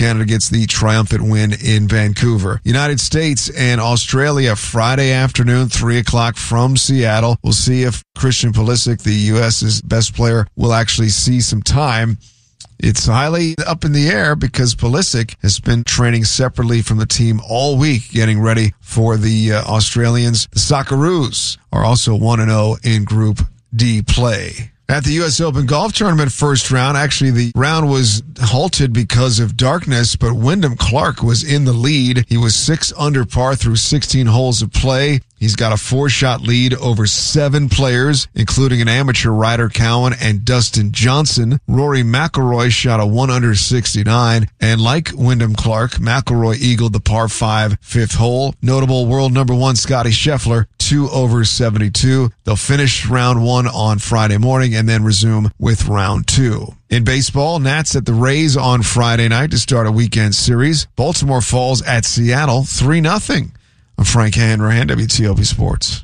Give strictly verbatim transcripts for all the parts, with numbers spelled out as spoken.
Canada gets the triumphant win in Vancouver. United States and Australia Friday afternoon, three o'clock from Seattle. We'll see if Christian Pulisic, the U S's best player, will actually see some time. It's highly up in the air because Pulisic has been training separately from the team all week, getting ready for the uh, Australians. The Socceroos are also one and oh in Group D play. At the U S Open Golf Tournament first round, actually the round was halted because of darkness, but Wyndham Clark was in the lead. He was six under par through sixteen holes of play. He's got a four-shot lead over seven players, including an amateur Ryder Cowan and Dustin Johnson. Rory McIlroy shot a one under sixty-nine, and like Wyndham Clark, McIlroy eagled the par five fifth hole. Notable world number one Scotty Scheffler, two over seventy-two. They'll finish round one on Friday morning and then resume with round two. In baseball, Nats at the Rays on Friday night to start a weekend series. Baltimore falls at Seattle three nothing. I'm Frank Hanrahan, W T O P Sports.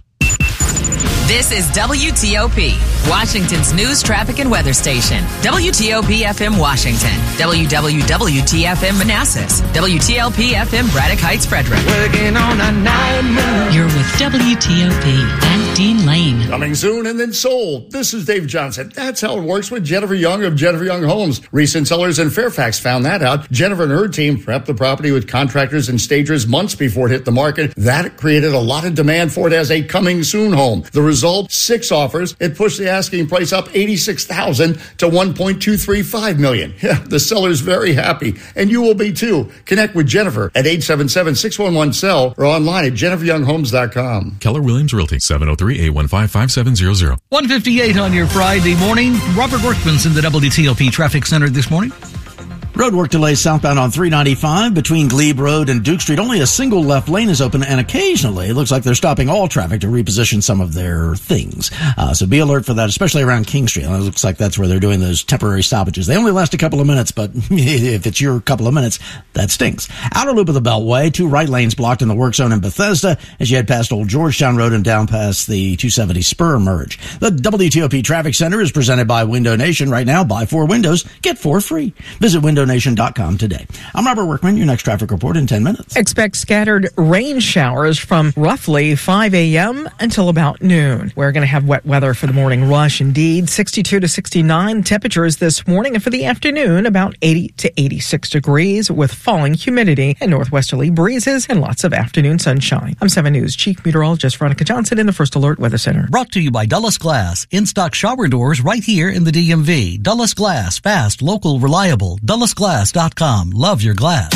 This is W T O P, Washington's news, traffic, and weather station. W T O P F M Washington, W W W T F M Manassas, W T L P F M Braddock Heights Frederick. Working on a nightmare. You're with W T O P and Dean Lane. Coming soon and then sold. This is Dave Johnson. That's how it works with Jennifer Young of Jennifer Young Homes. Recent sellers in Fairfax found that out. Jennifer and her team prepped the property with contractors and stagers months before it hit the market. That created a lot of demand for it as a coming soon home. The result, six offers. It pushed the asking price up eighty-six thousand dollars to one point two three five million dollars. Yeah, the seller's very happy, and you will be too. Connect with Jennifer at eight seven seven, six one one, S E L L or online at jennifer young homes dot com. Keller Williams Realty, seven oh three, eight one five, five seven zero zero. one fifty-eight on your Friday morning. Robert Workman's in the W T O P Traffic Center this morning. Road work delays southbound on three ninety-five between Glebe Road and Duke Street. Only a single left lane is open, and occasionally it looks like they're stopping all traffic to reposition some of their things. Uh, so be alert for that, especially around King Street. It looks like that's where they're doing those temporary stoppages. They only last a couple of minutes, but if it's your couple of minutes, that stinks. Outer loop of the Beltway, two right lanes blocked in the work zone in Bethesda as you head past Old Georgetown Road and down past the two seventy Spur merge. The W T O P Traffic Center is presented by Window Nation. Right now, buy four windows, get four free. Visit window nation dot com today. I'm Robert Workman. Your next traffic report in ten minutes. Expect scattered rain showers from roughly five a.m. until about noon. We're going to have wet weather for the morning rush indeed. sixty-two to sixty-nine temperatures this morning, and for the afternoon, about eighty to eighty-six degrees with falling humidity and northwesterly breezes and lots of afternoon sunshine. I'm seven News Chief Meteorologist Veronica Johnson in the First Alert Weather Center. Brought to you by Dulles Glass. In-stock shower doors right here in the D M V. Dulles Glass. Fast, local, reliable. Dulles Glass dot com. Love your glass.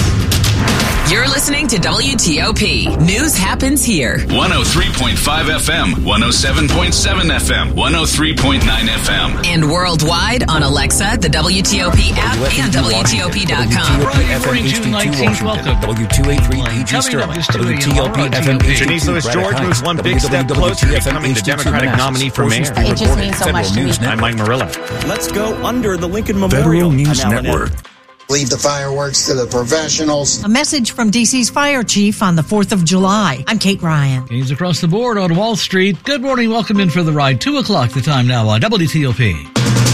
You're listening to W T O P. News happens here. one oh three point five F M, one oh seven point seven F M, one oh three point nine F M. And worldwide on Alexa, the W T O P app, and W T O P dot com. Friday morning, June nineteenth, welcome. W two eighty-three P G Sterling, W T O P F M Denise Lewis George moves one big step closer to becoming the Democratic nominee for mayor. It just means so much to me. I'm Mike Marilla. Let's go under the Lincoln Memorial. Federal News Network. Leave the fireworks to the professionals. A message from D C's fire chief on the fourth of July. I'm Kate Ryan. He's across the board on Wall Street. Good morning. Welcome in for the ride. Two o'clock the time now on W T O P.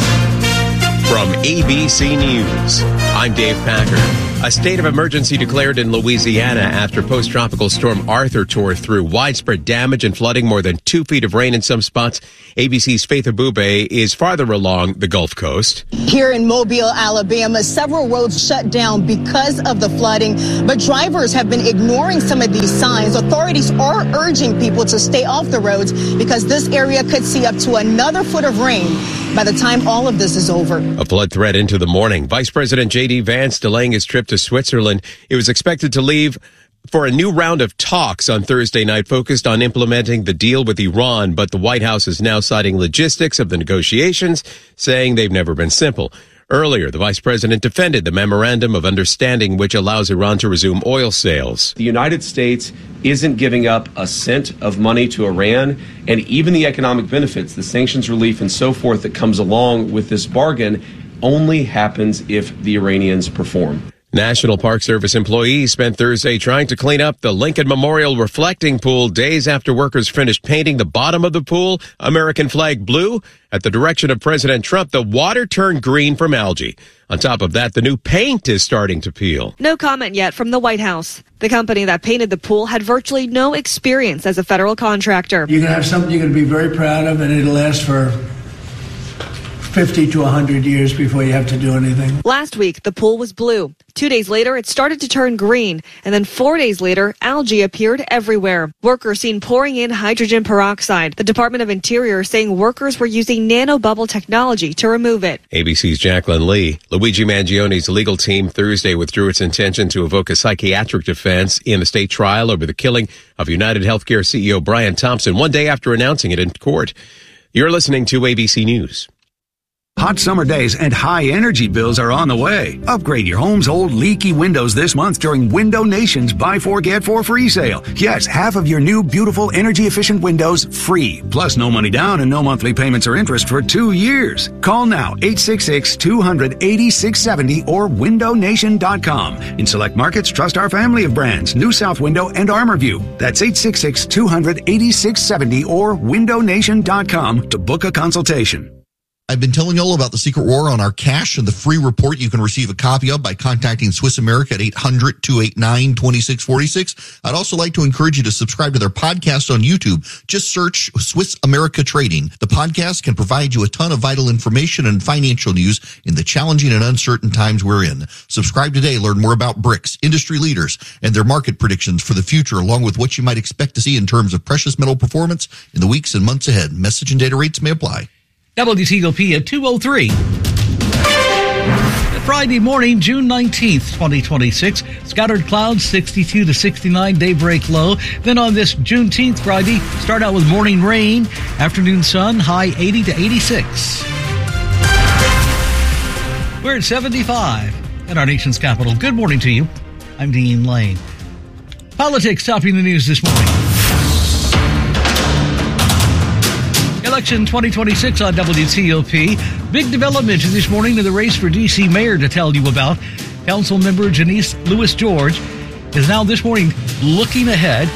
From A B C News, I'm Dave Packer. A state of emergency declared in Louisiana after post-tropical storm Arthur tore through. Widespread damage and flooding, more than two feet of rain in some spots. A B C's Faith Abube is farther along the Gulf Coast. Here in Mobile, Alabama, several roads shut down because of the flooding, but drivers have been ignoring some of these signs. Authorities are urging people to stay off the roads because this area could see up to another foot of rain by the time all of this is over. A flood threat into the morning. Vice President J D Vance delaying his trip to Switzerland. It was expected to leave for a new round of talks on Thursday night focused on implementing the deal with Iran, but the White House is now citing logistics of the negotiations, saying they've never been simple. Earlier, the vice president defended the memorandum of understanding which allows Iran to resume oil sales. The United States isn't giving up a cent of money to Iran, and even the economic benefits, the sanctions relief and so forth that comes along with this bargain only happens if the Iranians perform. National Park Service employees spent Thursday trying to clean up the Lincoln Memorial reflecting pool days after workers finished painting the bottom of the pool American flag blue. At the direction of President Trump, the water turned green from algae. On top of that, the new paint is starting to peel. No comment yet from the White House. The company that painted the pool had virtually no experience as a federal contractor. You're going to have something you're going to be very proud of, and it'll last for fifty to one hundred years before you have to do anything. Last week, the pool was blue. Two days later, it started to turn green. And then four days later, algae appeared everywhere. Workers seen pouring in hydrogen peroxide. The Department of Interior saying workers were using nanobubble technology to remove it. A B C's Jacqueline Lee. Luigi Mangione's legal team Thursday withdrew its intention to evoke a psychiatric defense in the state trial over the killing of United Healthcare C E O Brian Thompson one day after announcing it in court. You're listening to A B C News. Hot summer days and high energy bills are on the way. Upgrade your home's old leaky windows this month during Window Nation's Buy Four, Get Four free sale. Yes, half of your new beautiful energy efficient windows free. Plus no money down and no monthly payments or interest for two years. Call now eight six six, two hundred, eighty-six seventy or window nation dot com. In select markets, trust our family of brands, New South Window and ArmorView. That's eight six six, two hundred, eighty-six seventy or window nation dot com to book a consultation. I've been telling you all about the Secret War on our cash and the free report you can receive a copy of by contacting Swiss America at eight hundred, two eight nine, two six four six. I'd also like to encourage you to subscribe to their podcast on YouTube. Just search Swiss America Trading. The podcast can provide you a ton of vital information and financial news in the challenging and uncertain times we're in. Subscribe today. Learn more about BRICS, industry leaders, and their market predictions for the future, along with what you might expect to see in terms of precious metal performance in the weeks and months ahead. Message and data rates may apply. W T O P at two oh three. Friday morning, June nineteenth, twenty twenty-six. Scattered clouds, sixty-two to sixty-nine, daybreak low. Then on this Juneteenth Friday, start out with morning rain, afternoon sun, high eighty to eighty-six. We're at seventy-five at our nation's capital. Good morning to you. I'm Dean Lane. Politics topping the news this morning. Election twenty twenty-six on W T O P. Big development this morning in the race for D C mayor to tell you about. Council member Janice Lewis George is now this morning looking ahead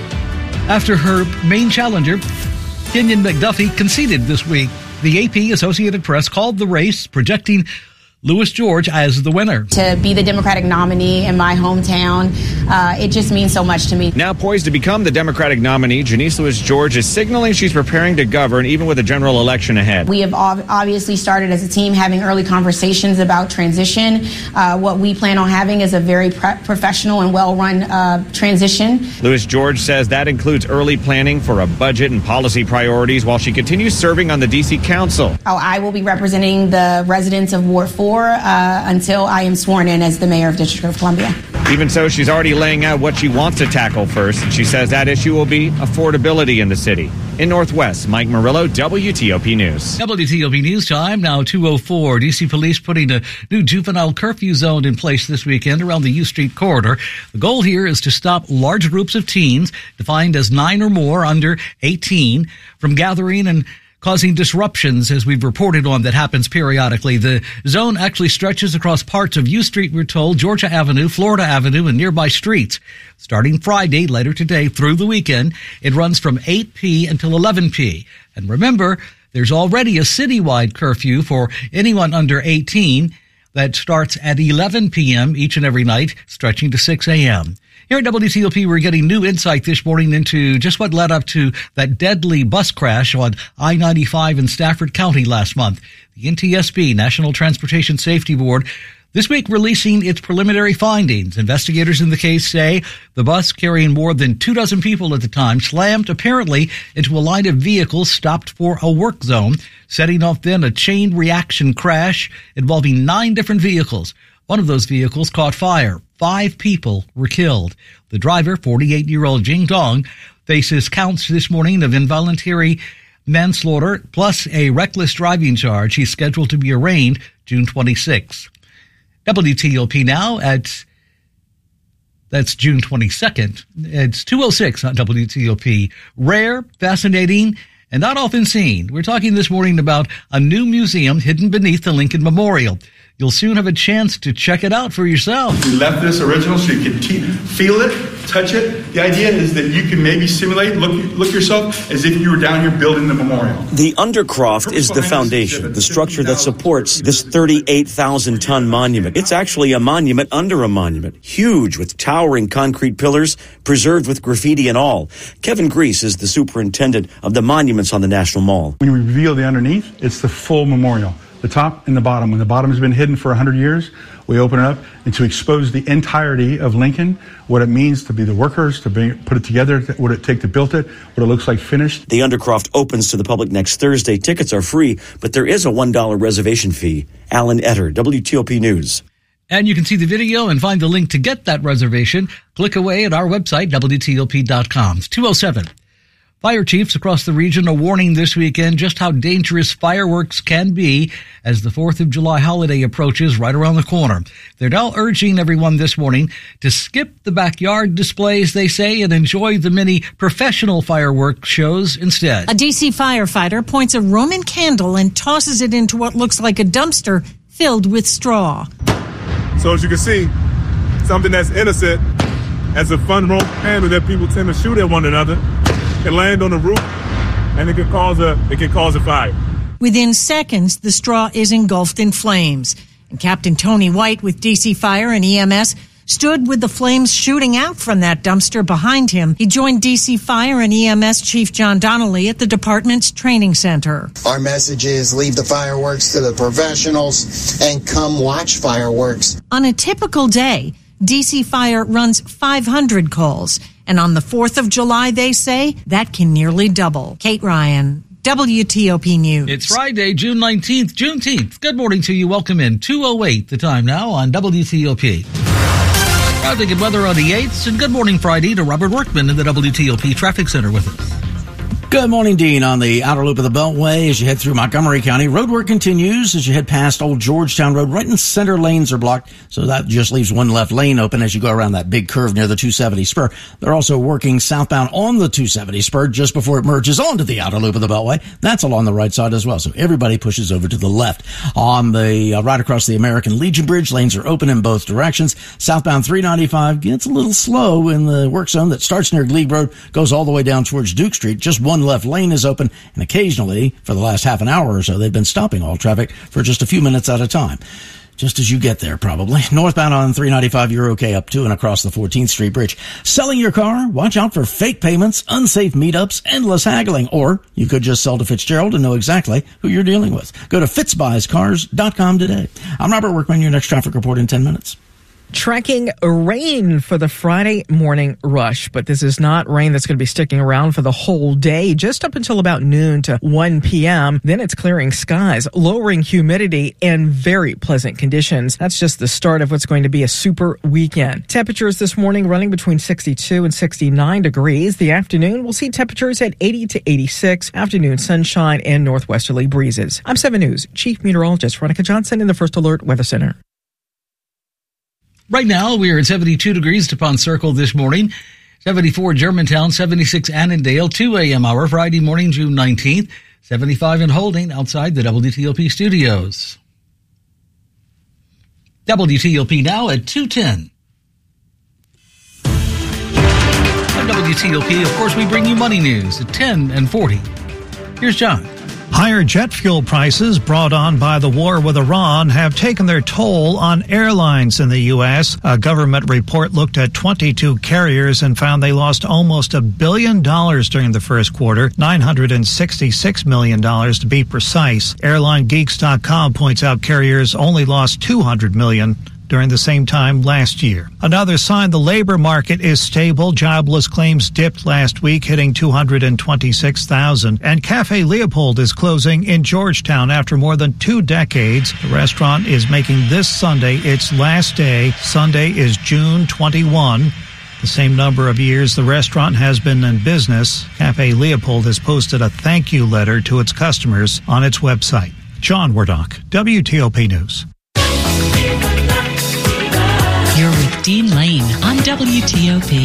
after her main challenger, Kenyon McDuffie, conceded this week. The A P Associated Press called the race, projecting Lewis George as the winner. To be the Democratic nominee in my hometown, uh, it just means so much to me. Now poised to become the Democratic nominee, Janice Lewis George is signaling she's preparing to govern even with a general election ahead. We have obviously started as a team having early conversations about transition. Uh, what we plan on having is a very pre- professional and well-run uh, transition. Lewis George says that includes early planning for a budget and policy priorities while she continues serving on the D C Council. Oh, I will be representing the residents of Ward four Uh, until I am sworn in as the mayor of District of Columbia. Even so, she's already laying out what she wants to tackle first. She says that issue will be affordability in the city. In Northwest, Mike Murillo, W T O P News. W T O P News time, now two oh four. D C police putting a new juvenile curfew zone in place this weekend around the U Street corridor. The goal here is to stop large groups of teens, defined as nine or more under eighteen, from gathering and causing disruptions, as we've reported on, that happens periodically. The zone actually stretches across parts of U Street, we're told, Georgia Avenue, Florida Avenue, and nearby streets. Starting Friday, later today, through the weekend, it runs from eight p until eleven p. And remember, there's already a citywide curfew for anyone under eighteen that starts at eleven p.m. each and every night, stretching to six a.m. Here at W T O P, we're getting new insight this morning into just what led up to that deadly bus crash on I ninety-five in Stafford County last month. The N T S B, National Transportation Safety Board, this week releasing its preliminary findings. Investigators in the case say the bus, carrying more than two dozen people at the time, slammed apparently into a line of vehicles stopped for a work zone, setting off then a chain reaction crash involving nine different vehicles. One of those vehicles caught fire. Five people were killed. The driver, forty-eight-year-old Jing Dong, faces counts this morning of involuntary manslaughter plus a reckless driving charge. He's scheduled to be arraigned June twenty-sixth. W T O P now at, that's June twenty-second. It's two oh six on W T O P. Rare, fascinating, and not often seen. We're talking this morning about a new museum hidden beneath the Lincoln Memorial. You'll soon have a chance to check it out for yourself. We left this original so you can te- feel it, touch it. The idea is that you can maybe simulate, look look yourself as if you were down here building the memorial. The Undercroft is the foundation, the structure that supports this thirty-eight thousand ton monument. It's actually a monument under a monument, huge with towering concrete pillars, preserved with graffiti and all. Kevin Grease is the superintendent of the monuments on the National Mall. When we reveal the underneath, it's the full memorial, the top and the bottom. When the bottom has been hidden for one hundred years, we open it up and to expose the entirety of Lincoln, what it means to be the workers, to bring, put it together, what it take to build it, what it looks like finished. The Undercroft opens to the public next Thursday. Tickets are free, but there is a one dollar reservation fee. Alan Etter, W T O P News. And you can see the video and find the link to get that reservation. Click away at our website, W T O P dot com. It's two oh seven. Fire chiefs across the region are warning this weekend just how dangerous fireworks can be as the fourth of July holiday approaches right around the corner. They're now urging everyone this morning to skip the backyard displays, they say, and enjoy the many professional fireworks shows instead. A D C firefighter points a Roman candle and tosses it into what looks like a dumpster filled with straw. So as you can see, something that's innocent as a fun Roman candle that people tend to shoot at one another can land on the roof, and it can cause a it can cause a fire. Within seconds, the straw is engulfed in flames. And Captain Tony White with D C Fire and E M S stood with the flames shooting out from that dumpster behind him. He joined D C Fire and E M S Chief John Donnelly at the department's training center. Our message is leave the fireworks to the professionals and come watch fireworks. On a typical day, D C Fire runs five hundred calls. And on the fourth of July, they say, that can nearly double. Kate Ryan, W T O P News. It's Friday, June nineteenth, Juneteenth. Good morning to you. Welcome in. two oh eight the time now on W T O P. Traffic and weather on the eighth, and good morning Friday to Robert Workman in the W T O P Traffic Center with us. Good morning, Dean. On the outer loop of the Beltway, as you head through Montgomery County, road work continues as you head past Old Georgetown Road. Right in center lanes are blocked, so that just leaves one left lane open as you go around that big curve near the two seventy spur. They're also working southbound on the two seventy spur just before it merges onto the outer loop of the Beltway. That's along the right side as well, so everybody pushes over to the left. On the uh, right across the American Legion Bridge, lanes are open in both directions. Southbound three ninety-five gets a little slow in the work zone that starts near Glebe Road, goes all the way down towards Duke Street. Just one left lane is open, and occasionally, for the last half an hour or so, they've been stopping all traffic for just a few minutes at a time. Just as you get there, probably. Northbound on three ninety-five, you're okay up to and across the fourteenth Street Bridge. Selling your car? Watch out for fake payments, unsafe meetups, endless haggling. Or you could just sell to Fitzgerald and know exactly who you're dealing with. Go to fitz buys cars dot com today. I'm Robert Workman, your next traffic report in ten minutes. Tracking rain for the Friday morning rush, but this is not rain that's going to be sticking around for the whole day, just up until about noon to one p.m. Then it's clearing skies, lowering humidity, and very pleasant conditions. That's just the start of what's going to be a super weekend. Temperatures this morning running between sixty-two and sixty-nine degrees. The afternoon, we'll see temperatures at eighty to eighty-six. Afternoon sunshine and northwesterly breezes. I'm seven News Chief Meteorologist Veronica Johnson in the First Alert Weather Center. Right now, we are at seventy-two degrees DuPont Circle this morning, seventy-four Germantown, seventy-six Annandale, two a.m. hour, Friday morning, June nineteenth, seventy-five in Holding outside the W T O P studios. W T O P now at two ten. On W T O P, of course, we bring you money news at ten and forty. Here's John. Higher jet fuel prices brought on by the war with Iran have taken their toll on airlines in the U S. A government report looked at twenty-two carriers and found they lost almost a billion dollars during the first quarter, nine hundred sixty-six million dollars to be precise. Airline Geeks dot com points out carriers only lost two hundred million dollars during the same time last year. Another sign the labor market is stable. Jobless claims dipped last week, hitting two hundred twenty-six thousand. And Cafe Leopold is closing in Georgetown after more than two decades. The restaurant is making this Sunday its last day. Sunday is June twenty-first. The same number of years the restaurant has been in business. Cafe Leopold has posted a thank you letter to its customers on its website. John Wardock, W T O P News. You're with Dean Lane on W T O P.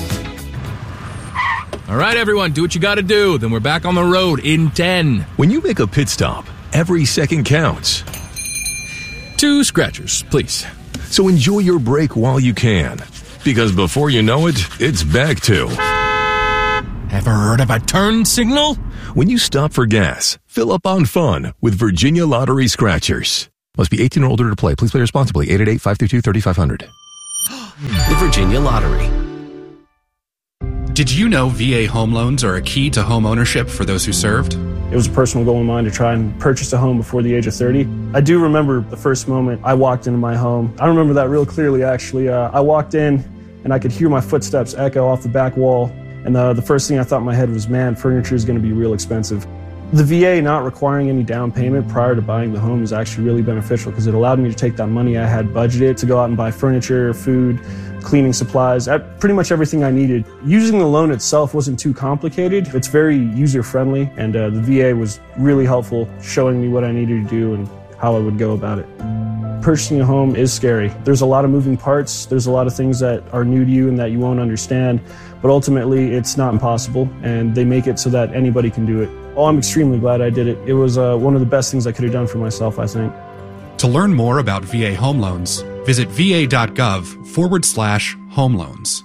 All right, everyone, do what you got to do. Then we're back on the road in ten. When you make a pit stop, every second counts. Two scratchers, please. So enjoy your break while you can, because before you know it, it's back to... Ever heard of a turn signal? When you stop for gas, fill up on fun with Virginia Lottery Scratchers. Must be eighteen or older to play. Please play responsibly. eight eight eight, five three two, three five zero zero. The Virginia Lottery. Did you know V A home loans are a key to home ownership for those who served? It was a personal goal of mine to try and purchase a home before the age of thirty. I do remember the first moment I walked into my home. I remember that real clearly, actually. Uh, I walked in, and I could hear my footsteps echo off the back wall. And the, the first thing I thought in my head was, man, furniture is going to be real expensive. The V A not requiring any down payment prior to buying the home is actually really beneficial because it allowed me to take that money I had budgeted to go out and buy furniture, food, cleaning supplies, pretty much everything I needed. Using the loan itself wasn't too complicated. It's very user-friendly, and uh, the V A was really helpful, showing me what I needed to do and how I would go about it. Purchasing a home is scary. There's a lot of moving parts. There's a lot of things that are new to you and that you won't understand, but ultimately it's not impossible, and they make it so that anybody can do it. Oh, I'm extremely glad I did it. It was uh, one of the best things I could have done for myself, I think. To learn more about V A home loans, visit va.gov forward slash home loans.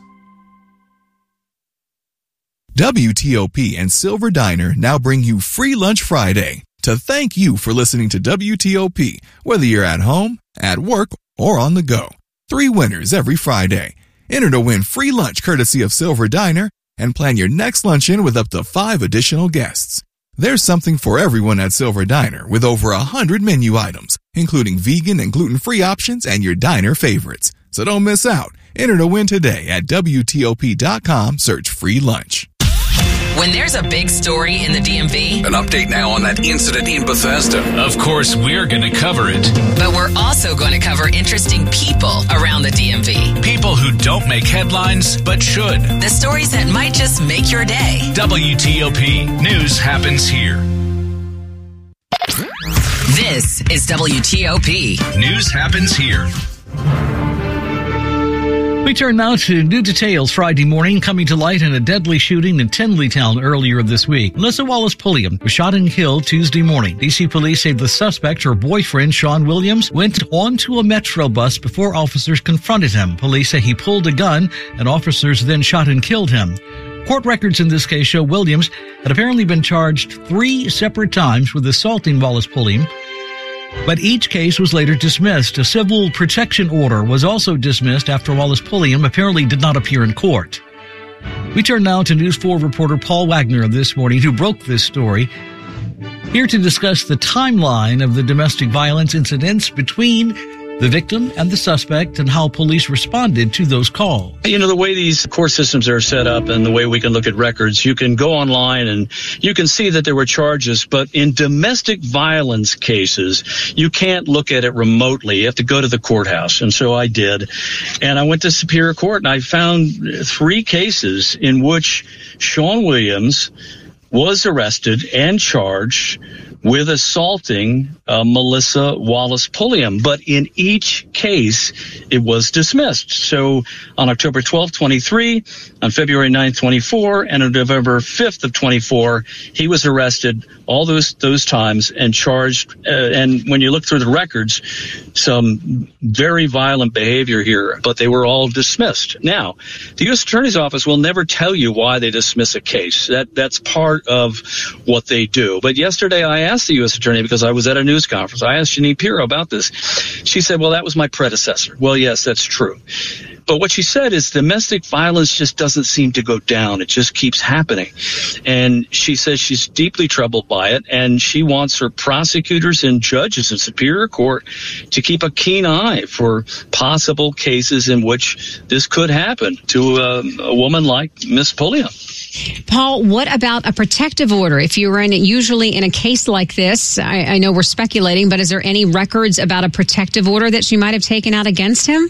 W T O P and Silver Diner now bring you Free Lunch Friday to thank you for listening to W T O P, whether you're at home, at work, or on the go. Three winners every Friday. Enter to win free lunch courtesy of Silver Diner and plan your next luncheon with up to five additional guests. There's something for everyone at Silver Diner with over a hundred menu items, including vegan and gluten-free options and your diner favorites. So don't miss out. Enter to win today at W T O P dot com. Search free lunch. When there's a big story in the D M V, an update now on that incident in Bethesda. Of course, we're going to cover it. But we're also going to cover interesting people around the D M V. People who don't make headlines, but should. The stories that might just make your day. W T O P News happens here. This is W T O P News happens here. We turn now to new details Friday morning coming to light in a deadly shooting in Tenleytown earlier this week. Melissa Wallace Pulliam was shot and killed Tuesday morning. D C police say the suspect, her boyfriend, Sean Williams, went onto a Metro bus before officers confronted him. Police say he pulled a gun and officers then shot and killed him. Court records in this case show Williams had apparently been charged three separate times with assaulting Wallace Pulliam, but each case was later dismissed. A civil protection order was also dismissed after Wallace Pulliam apparently did not appear in court. We turn now to News four reporter Paul Wagner of This Morning, who broke this story, here to discuss the timeline of the domestic violence incidents between the victim and the suspect and how police responded to those calls. You know, the way these court systems are set up and the way we can look at records, you can go online and you can see that there were charges, but in domestic violence cases, you can't look at it remotely. You have to go to the courthouse. And so I did. And I went to Superior Court and I found three cases in which Sean Williams was arrested and charged with assaulting uh, Melissa Wallace Pulliam. But in each case, it was dismissed. So on October twelfth, twenty-three, on February ninth, twenty-four, and on November fifth of twenty-four, he was arrested all those those times and charged. Uh, and when you look through the records, some very violent behavior here, but they were all dismissed. Now, the U S Attorney's Office will never tell you why they dismiss a case. That That's part of what they do. But yesterday I asked the U S Attorney, because I was at a news conference, I asked Jeanine Pirro about this. She said, well, that was my predecessor. Well, yes, that's true. But what she said is domestic violence just doesn't seem to go down. It just keeps happening. And she says she's deeply troubled by it, and she wants her prosecutors and judges in Superior Court to keep a keen eye for possible cases in which this could happen to a, a woman like Miss Pulliam. Paul, what about a protective order? If you were in usually in a case like this, I, I know we're speculating, but is there any records about a protective order that she might have taken out against him?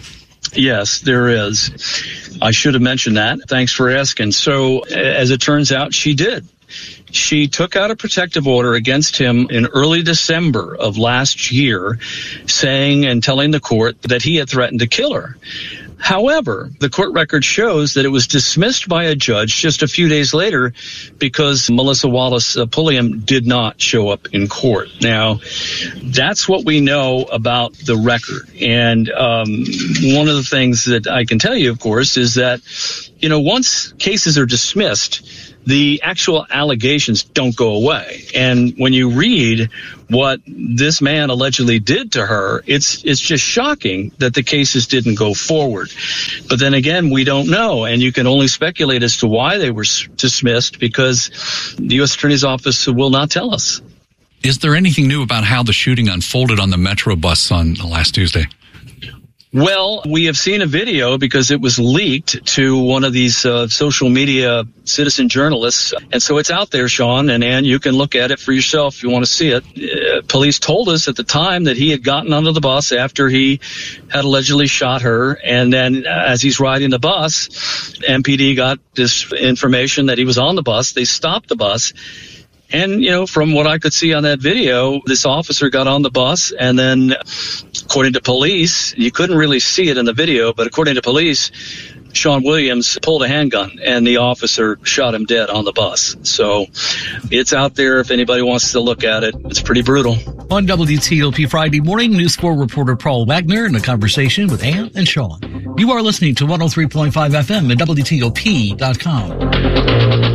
Yes, there is. I should have mentioned that. Thanks for asking. So, as it turns out, she did. she took out a protective order against him in early December of last year, saying and telling the court that he had threatened to kill her. However, the court record shows that it was dismissed by a judge just a few days later because Melissa Wallace uh, Pulliam did not show up in court. Now, that's what we know about the record. And um, one of the things that I can tell you, of course, is that, you know, once cases are dismissed, the actual allegations don't go away. And when you read what this man allegedly did to her, it's it's just shocking that the cases didn't go forward. But then again, we don't know, and you can only speculate as to why they were dismissed because the U S Attorney's Office will not tell us. Is there anything new about how the shooting unfolded on the Metro bus on last Tuesday? Well, we have seen a video because it was leaked to one of these uh, social media citizen journalists. And so it's out there, Sean, and Ann, you can look at it for yourself if you want to see it. Uh, police told us at the time that he had gotten onto the bus after he had allegedly shot her. And then uh, as he's riding the bus, M P D got this information that he was on the bus. They stopped the bus. And, you know, from what I could see on that video, this officer got on the bus and then, according to police, you couldn't really see it in the video, but according to police, Sean Williams pulled a handgun and the officer shot him dead on the bus. So it's out there if anybody wants to look at it. It's pretty brutal. On W T O P Friday morning, News four reporter Paul Wagner in a conversation with Ann and Sean. You are listening to one oh three point five F M at W T O P dot com.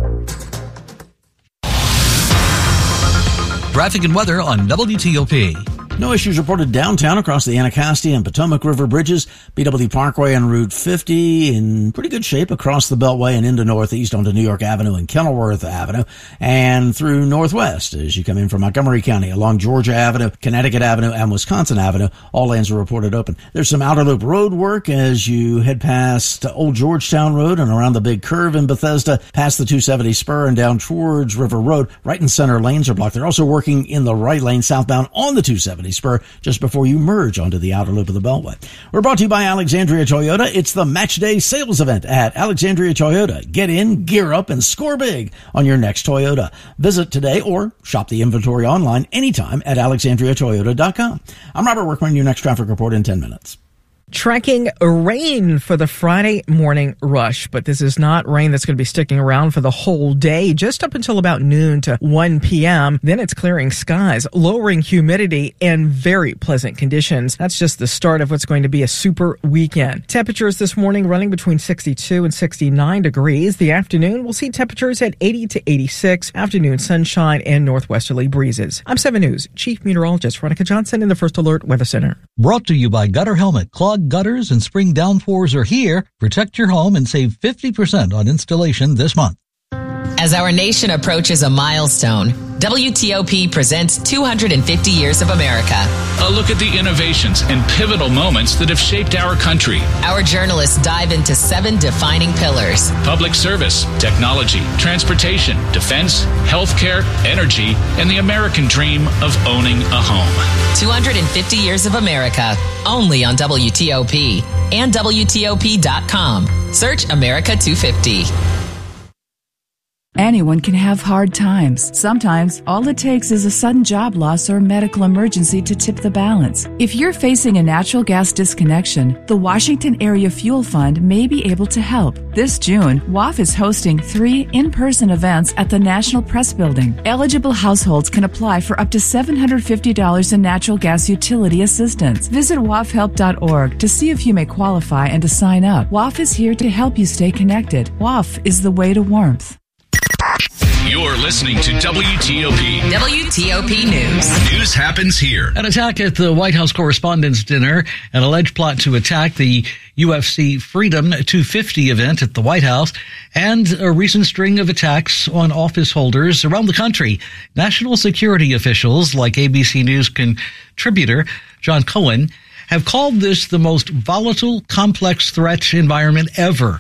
Traffic and weather on W T O P. No issues reported downtown across the Anacostia and Potomac River bridges. B W Parkway and Route fifty in pretty good shape across the Beltway and into Northeast onto New York Avenue and Kenilworth Avenue and through Northwest as you come in from Montgomery County along Georgia Avenue, Connecticut Avenue, and Wisconsin Avenue. All lanes are reported open. There's some outer loop road work as you head past Old Georgetown Road and around the big curve in Bethesda, past the two seventy spur and down towards River Road. Right and center lanes are blocked. They're also working in the right lane southbound on the two seventy spur just before you merge onto the outer loop of the Beltway. We're brought to you by Alexandria Toyota. It's the Match Day sales event at Alexandria Toyota. Get in, gear up, and score big on your next Toyota. Visit today or shop the inventory online anytime at alexandria toyota dot com. I'm Robert Workman, your next traffic report in ten minutes. Tracking rain for the Friday morning rush, but this is not rain that's going to be sticking around for the whole day, just up until about noon to one p.m. Then it's clearing skies, lowering humidity, and very pleasant conditions. That's just the start of what's going to be a super weekend. Temperatures this morning running between sixty-two and sixty-nine degrees. The afternoon, we'll see temperatures at eighty to eighty-six. Afternoon sunshine and northwesterly breezes. I'm seven News Chief Meteorologist Veronica Johnson in the First Alert Weather Center. Brought to you by Gutter Helmet. Clogged gutters and spring downpours are here. Protect your home and save fifty percent on installation this month. As our nation approaches a milestone, W T O P presents two hundred fifty years of America. A look at the innovations and pivotal moments that have shaped our country. Our journalists dive into seven defining pillars: public service, technology, transportation, defense, healthcare, energy, and the American dream of owning a home. two hundred fifty years of America, only on W T O P and W T O P dot com. Search America two fifty. Anyone can have hard times. Sometimes, all it takes is a sudden job loss or medical emergency to tip the balance. If you're facing a natural gas disconnection, the Washington Area Fuel Fund may be able to help. This June, W A F is hosting three in-person events at the National Press Building. Eligible households can apply for up to seven hundred fifty dollars in natural gas utility assistance. Visit W A F help dot org to see if you may qualify and to sign up. W A F is here to help you stay connected. W A F is the way to warmth. You're listening to W T O P. W T O P News. News happens here. An attack at the White House Correspondents' Dinner, an alleged plot to attack the U F C Freedom two fifty event at the White House, and a recent string of attacks on office holders around the country. National security officials, like A B C News contributor John Cohen, have called this the most volatile, complex threat environment ever.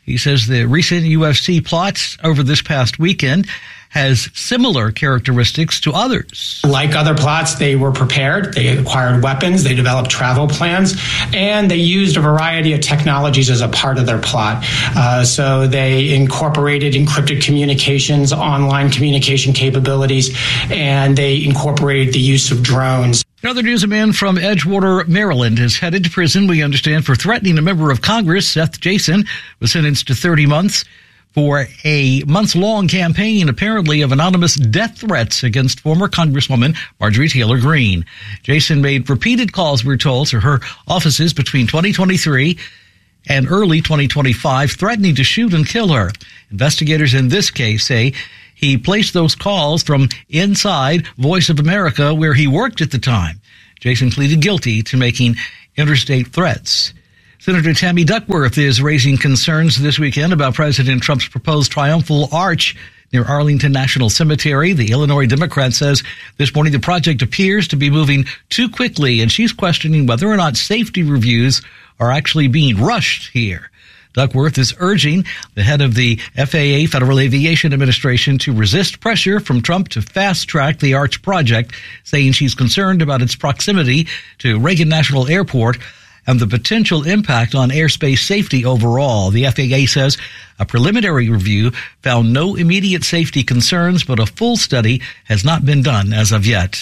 He says the recent U F C plots over this past weekend has similar characteristics to others. Like other plots, they were prepared, they acquired weapons, they developed travel plans, and they used a variety of technologies as a part of their plot. Uh, so they incorporated encrypted communications, online communication capabilities, and they incorporated the use of drones. In other news, a man from Edgewater, Maryland, is headed to prison, we understand, for threatening a member of Congress. Seth Jason was sentenced to thirty months for a months-long campaign, apparently, of anonymous death threats against former Congresswoman Marjorie Taylor Greene. Jason made repeated calls, we're told, to her offices between twenty twenty-three and early twenty twenty-five, threatening to shoot and kill her. Investigators in this case say he placed those calls from inside Voice of America, where he worked at the time. Jason pleaded guilty to making interstate threats. Senator Tammy Duckworth is raising concerns this weekend about President Trump's proposed triumphal arch near Arlington National Cemetery. The Illinois Democrat says this morning the project appears to be moving too quickly, and she's questioning whether or not safety reviews are actually being rushed here. Duckworth is urging the head of the F A A, Federal Aviation Administration, to resist pressure from Trump to fast-track the arch project, saying she's concerned about its proximity to Reagan National Airport and the potential impact on airspace safety overall. The F A A says a preliminary review found no immediate safety concerns, but a full study has not been done as of yet.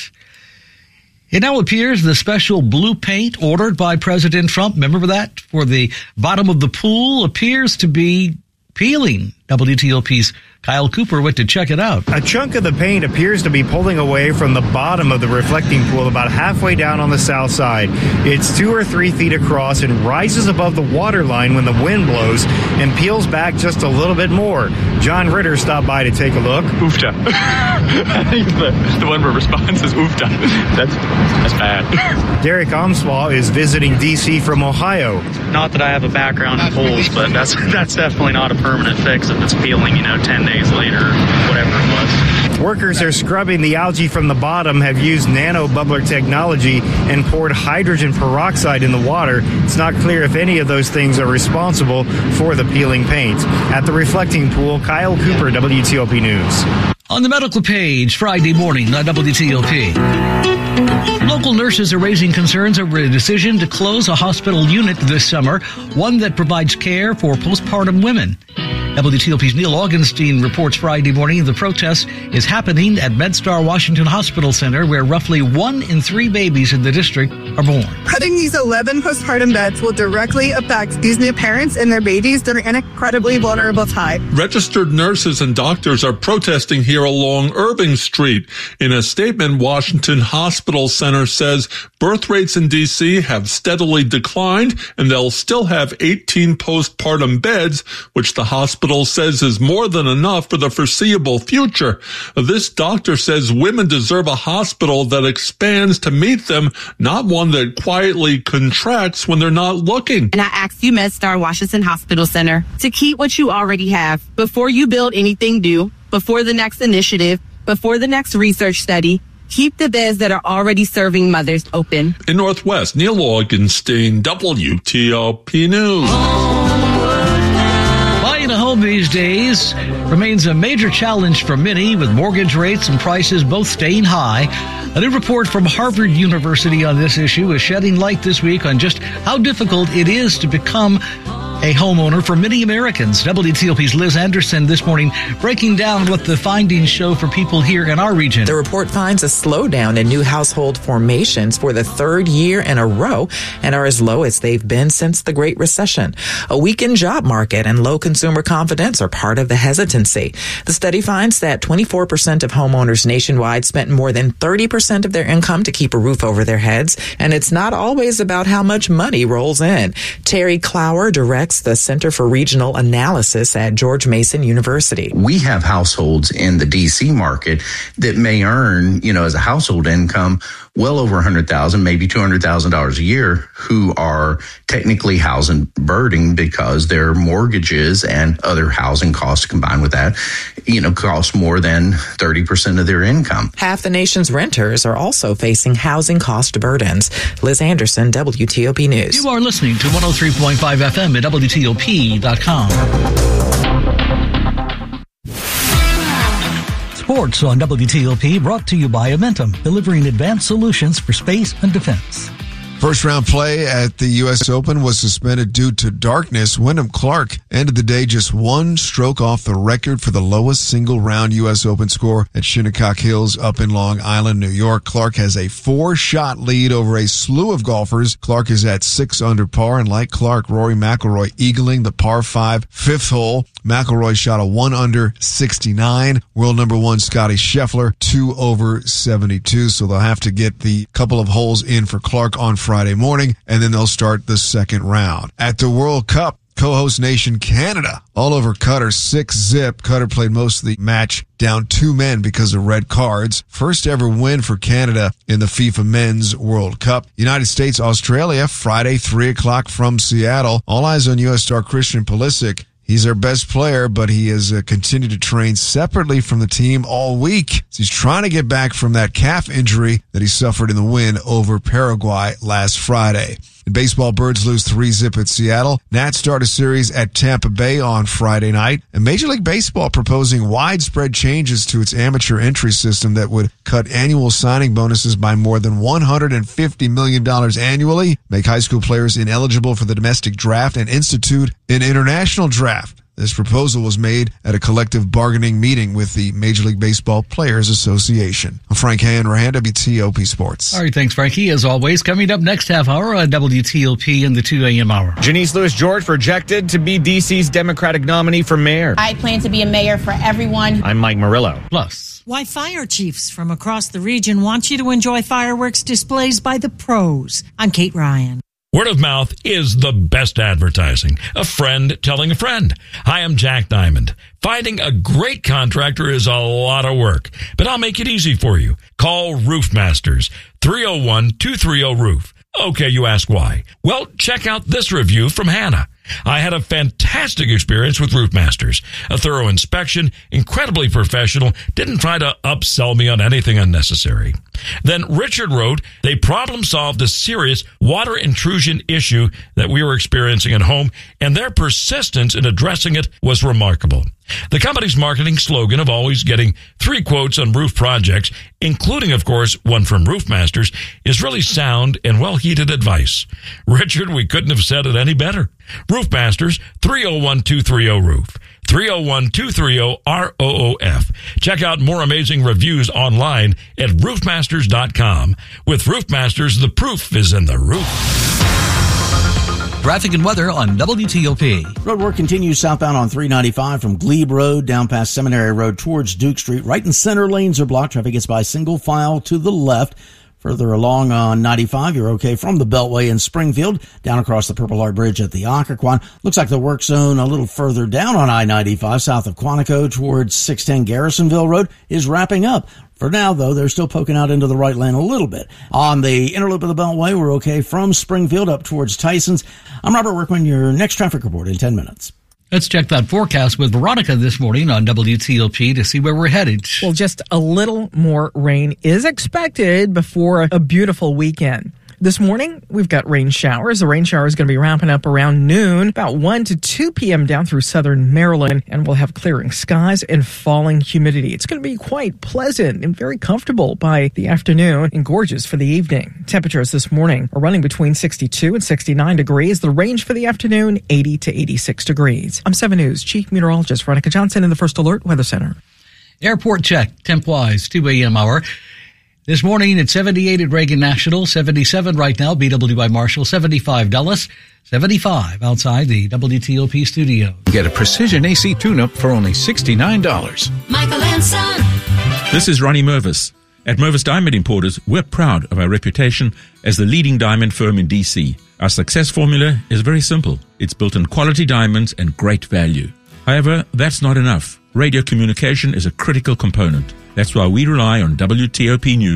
It now appears the special blue paint ordered by President Trump, remember that, for the bottom of the pool, appears to be peeling. W T O P's Kyle Cooper went to check it out. A chunk of the paint appears to be pulling away from the bottom of the reflecting pool about halfway down on the south side. It's two or three feet across and rises above the water line when the wind blows and peels back just a little bit more. John Ritter stopped by to take a look. Oofta. I think the, the one where response is oofta. That's, that's bad. Derek Omswell is visiting D C from Ohio. Not that I have a background in pools, but that's that's definitely not a permanent fix if it's peeling, you know, ten days later, whatever it was. Workers are scrubbing the algae from the bottom, have used nano bubbler technology, and poured hydrogen peroxide in the water. It's not clear if any of those things are responsible for the peeling paint. At the reflecting pool, Kyle Cooper, W T O P News. On the medical page, Friday morning on W T O P. Local nurses are raising concerns over a decision to close a hospital unit this summer, one that provides care for postpartum women. W T O P's Neil Augenstein reports Friday morning the protest is happening at MedStar Washington Hospital Center, where roughly one in three babies in the district are born. Cutting these eleven postpartum beds will directly affect these new parents and their babies during an incredibly vulnerable time. Registered nurses and doctors are protesting here along Irving Street. In a statement, Washington Hospital Center says birth rates in D C have steadily declined, and they'll still have eighteen postpartum beds, which the hospital says is more than enough for the foreseeable future. This doctor says women deserve a hospital that expands to meet them, not one that quietly contracts when they're not looking. And I ask you, MedStar Washington Hospital Center, to keep what you already have before you build anything new, before the next initiative, before the next research study. Keep the beds that are already serving mothers open. In Northwest, Neil Augenstein, W T O P News. Buying a home these days remains a major challenge for many, with mortgage rates and prices both staying high. A new report from Harvard University on this issue is shedding light this week on just how difficult it is to become a homeowner for many Americans. W T O P's Liz Anderson this morning breaking down what the findings show for people here in our region. The report finds a slowdown in new household formations for the third year in a row and are as low as they've been since the Great Recession. A weakened job market and low consumer confidence are part of the hesitancy. The study finds that twenty-four percent of homeowners nationwide spent more than thirty percent of their income to keep a roof over their heads, and it's not always about how much money rolls in. Terry Clower directs the Center for Regional Analysis at George Mason University. We have households in the D C market that may earn, you know, as a household income well over one hundred thousand dollars, maybe two hundred thousand dollars a year, who are technically housing burdened because their mortgages and other housing costs combined with that, you know, cost more than thirty percent of their income. Half the nation's renters are also facing housing cost burdens. Liz Anderson, W T O P News. You are listening to one oh three point five F M at W T O P dot com. Sports on W T O P brought to you by Amentum, delivering advanced solutions for space and defense. First round play at the U S Open was suspended due to darkness. Wyndham Clark ended the day just one stroke off the record for the lowest single round U S Open score at Shinnecock Hills up in Long Island, New York. Clark has a four shot lead over a slew of golfers. Clark is at six under par, and like Clark, Rory McIlroy eagling the par five fifth hole. McIlroy shot a one under sixty-nine. World number one Scotty Scheffler two over seventy-two. So they'll have to get the couple of holes in for Clark on Friday morning, and then they'll start the second round. At the World Cup, co-host nation Canada all over Qatar six zip. Qatar played most of the match down two men because of red cards. First ever win for Canada in the FIFA Men's World Cup. United States, Australia, Friday, three o'clock from Seattle. All eyes on U S star Christian Pulisic. He's our best player, but he has uh, continued to train separately from the team all week. He's trying to get back from that calf injury that he suffered in the win over Paraguay last Friday. In baseball, Birds lose three zip at Seattle. Nats start a series at Tampa Bay on Friday night. And Major League Baseball proposing widespread changes to its amateur entry system that would cut annual signing bonuses by more than one hundred fifty million dollars annually, make high school players ineligible for the domestic draft, and institute an international draft. This proposal was made at a collective bargaining meeting with the Major League Baseball Players Association. I'm Frank Hanrahan, W T O P Sports. All right, thanks, Frankie. As always, coming up next half hour on W T O P in the two a.m. hour. Janice Lewis-George projected to be D C's Democratic nominee for mayor. I plan to be a mayor for everyone. I'm Mike Murillo. Plus, why fire chiefs from across the region want you to enjoy fireworks displays by the pros. I'm Kate Ryan. Word of mouth is the best advertising. A friend telling a friend. Hi, I'm Jack Diamond. Finding a great contractor is a lot of work, but I'll make it easy for you. Call Roof Masters, three oh one, two three oh, roof. Okay, you ask why. Well, check out this review from Hannah. I had a fantastic experience with Roof Masters. A thorough inspection, incredibly professional, didn't try to upsell me on anything unnecessary. Then Richard wrote, they problem solved a serious water intrusion issue that we were experiencing at home, and their persistence in addressing it was remarkable. The company's marketing slogan of always getting three quotes on roof projects, including, of course, one from Roof Masters, is really sound and well-heeded advice. Richard, we couldn't have said it any better. Roof Masters, three oh one, two three oh, roof. three oh one, two three oh, R O O F. Check out more amazing reviews online at roof masters dot com. With Roof Masters, the proof is in the roof. Traffic and weather on W T O P. Road work continues southbound on three ninety-five from Glebe Road down past Seminary Road towards Duke Street. Right and center lanes are blocked. Traffic gets by single file to the left. Further along on ninety-five, you're okay from the Beltway in Springfield, down across the Purple Heart Bridge at the Occoquan. Looks like the work zone a little further down on I ninety-five, south of Quantico towards six ten Garrisonville Road is wrapping up. For now, though, they're still poking out into the right lane a little bit. On the inner loop of the Beltway, we're okay from Springfield up towards Tyson's. I'm Robert Workman, your next traffic report in ten minutes. Let's check that forecast with Veronica this morning on W T O P to see where we're headed. Well, just a little more rain is expected before a beautiful weekend. This morning, we've got rain showers. The rain shower is going to be ramping up around noon, about one to two p.m. down through southern Maryland, and we'll have clearing skies and falling humidity. It's going to be quite pleasant and very comfortable by the afternoon and gorgeous for the evening. Temperatures this morning are running between sixty-two and sixty-nine degrees. The range for the afternoon, eighty to eighty-six degrees. I'm seven News Chief Meteorologist Veronica Johnson in the First Alert Weather Center. Airport check, temp-wise, two a.m. hour. This morning at seventy-eight at Reagan National, seventy-seven right now, B W by Marshall, seventy-five Dulles, seventy-five outside the W T O P studio. Get a precision A C tune-up for only sixty-nine dollars. Michael and Son. This is Ronnie Mervis. At Mervis Diamond Importers, we're proud of our reputation as the leading diamond firm in D C. Our success formula is very simple. It's built on quality diamonds and great value. However, that's not enough. Radio communication is a critical component. That's why we rely on W T O P News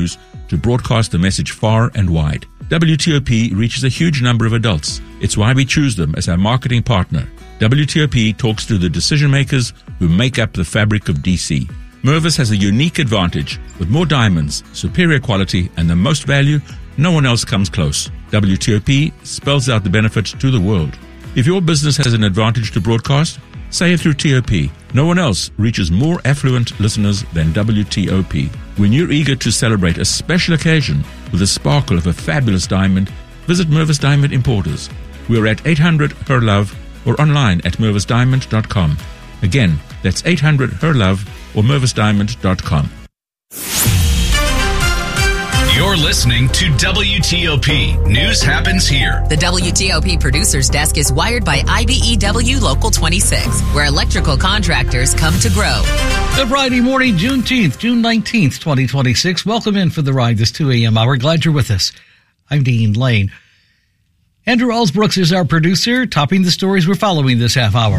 to broadcast the message far and wide. W T O P reaches a huge number of adults. It's why we choose them as our marketing partner. W T O P talks to the decision makers who make up the fabric of D C. Mervis has a unique advantage. With more diamonds, superior quality, and the most value, no one else comes close. W T O P spells out the benefits to the world. If your business has an advantage to broadcast, say it through T O P. No one else reaches more affluent listeners than W T O P. When you're eager to celebrate a special occasion with the sparkle of a fabulous diamond, visit Mervis Diamond Importers. We're at eight hundred H E R LOVE or online at mervis diamond dot com. Again, that's eight hundred H E R LOVE or mervis diamond dot com. You're listening to W T O P. News happens here. The W T O P Producers Desk is wired by I B E W Local twenty-six, where electrical contractors come to grow. Good Friday morning, Juneteenth, June nineteenth, twenty twenty-six. Welcome in for the ride this two a.m. hour. Glad you're with us. I'm Dean Lane. Andrew Ellsbrooks is our producer, topping the stories we're following this half hour.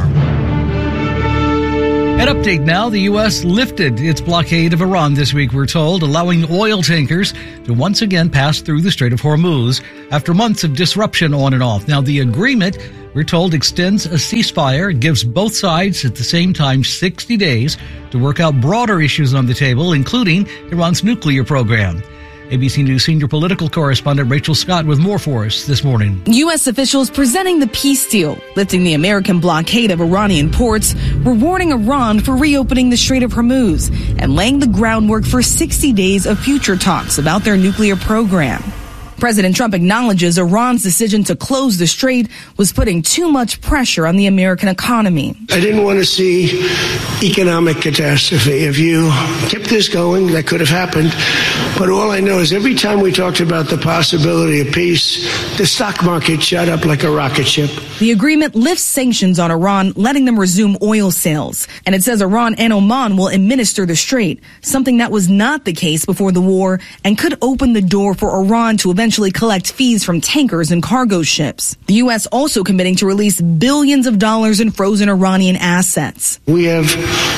An update now, the U S lifted its blockade of Iran this week, we're told, allowing oil tankers to once again pass through the Strait of Hormuz after months of disruption on and off. Now, the agreement, we're told, extends a ceasefire, gives both sides at the same time sixty days to work out broader issues on the table, including Iran's nuclear program. A B C News senior political correspondent Rachel Scott with more for us this morning. U S officials presenting the peace deal, lifting the American blockade of Iranian ports, rewarding Iran for reopening the Strait of Hormuz, and laying the groundwork for sixty days of future talks about their nuclear program. President Trump acknowledges Iran's decision to close the strait was putting too much pressure on the American economy. I didn't want to see economic catastrophe. If you kept this going, that could have happened. But all I know is every time we talked about the possibility of peace, the stock market shot up like a rocket ship. The agreement lifts sanctions on Iran, letting them resume oil sales. And it says Iran and Oman will administer the strait, something that was not the case before the war and could open the door for Iran to eventually collect fees from tankers and cargo ships. The U S also committing to release billions of dollars in frozen Iranian assets. We have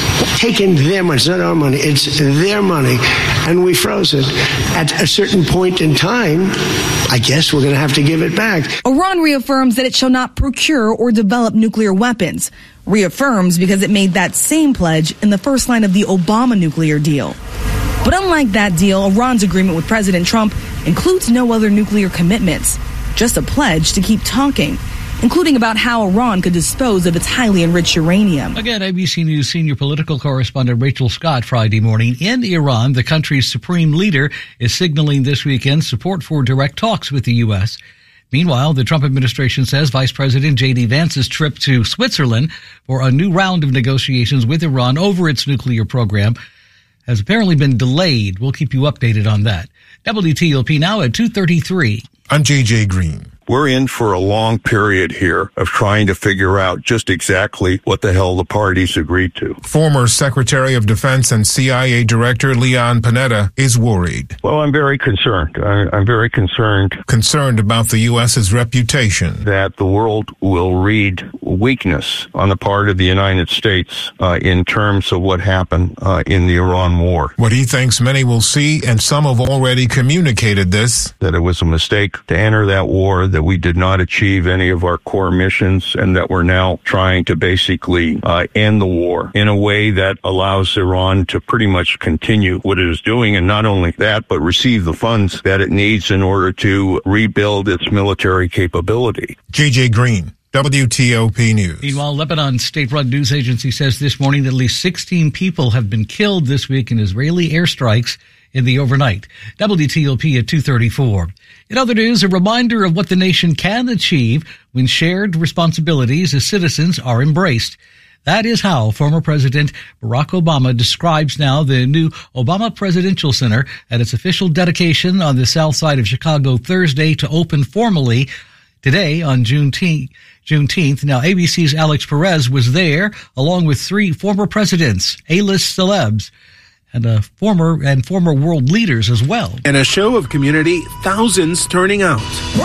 taken their money. It's not our money. It's their money. And we froze it. At a certain point in time, I guess we're going to have to give it back. Iran reaffirms that it shall not procure or develop nuclear weapons. Reaffirms because it made that same pledge in the first line of the Obama nuclear deal. But unlike that deal, Iran's agreement with President Trump includes no other nuclear commitments, just a pledge to keep talking, including about how Iran could dispose of its highly enriched uranium. Again, A B C News senior political correspondent Rachel Scott Friday morning. In Iran, the country's supreme leader is signaling this weekend support for direct talks with the U S. Meanwhile, the Trump administration says Vice President J D. Vance's trip to Switzerland for a new round of negotiations with Iran over its nuclear program has apparently been delayed. We'll keep you updated on that. W T O P now at two thirty-three. I'm J J. Green. We're in for a long period here of trying to figure out just exactly what the hell the parties agreed to. Former Secretary of Defense and C I A Director Leon Panetta is worried. Well, I'm very concerned. I, I'm very concerned. Concerned about the U S's reputation. That the world will read weakness on the part of the United States uh, in terms of what happened uh, in the Iran war. What he thinks many will see, and some have already communicated this, that it was a mistake to enter that war, that we did not achieve any of our core missions, and that we're now trying to basically uh, end the war in a way that allows Iran to pretty much continue what it is doing, and not only that, but receive the funds that it needs in order to rebuild its military capability. J J. Green, W T O P News. Meanwhile, Lebanon's state-run news agency says this morning that at least sixteen people have been killed this week in Israeli airstrikes in the overnight. W T O P at two thirty-four. In other news, a reminder of what the nation can achieve when shared responsibilities as citizens are embraced. That is how former President Barack Obama describes now the new Obama Presidential Center at its official dedication on the south side of Chicago Thursday to open formally today on Juneteenth. Juneteenth. Now, A B C's Alex Perez was there along with three former presidents, A-list celebs, and uh, former and former world leaders as well. In a show of community, thousands turning out